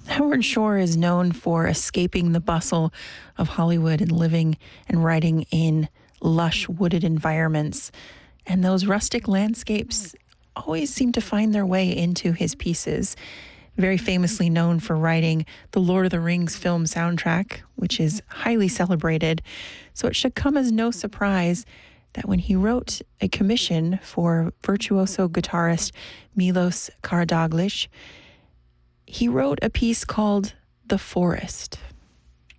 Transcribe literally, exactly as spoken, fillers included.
Howard Shore is known for escaping the bustle of Hollywood and living and writing in lush wooded environments. And those rustic landscapes always seem to find their way into his pieces. Very famously known for writing the Lord of the Rings film soundtrack, which is highly celebrated. So it should come as no surprise that when he wrote a commission for virtuoso guitarist Milos Karadoglic, he wrote a piece called The Forest.